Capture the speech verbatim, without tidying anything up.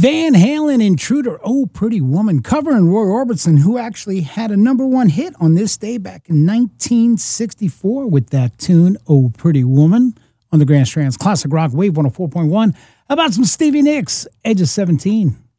Van Halen, Intruder, Oh Pretty Woman, covering Roy Orbison, who actually had a number one hit on this day back in nineteen sixty-four with that tune, Oh Pretty Woman, on the Grand Strand's Classic Rock Wave one oh four point one. How about some Stevie Nicks, Edge of seventeen?